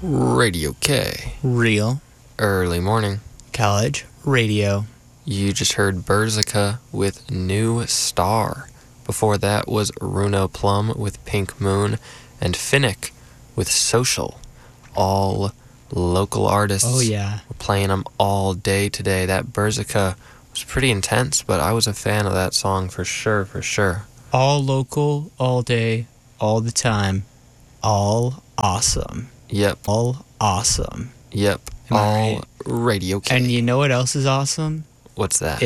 Radio K. Real Early morning. College Radio. You just heard Berzica with New Star. Before that was Runo Plum with Pink Moon and Finnick with Social. All local artists. Oh, yeah. We're playing them all day today. That Berzica was pretty intense, but I was a fan of that song for sure, for sure. All local, all day, all the time. All awesome. Yep. All awesome. Yep. Am I all right? Radio K. And you know what else is awesome? What's that?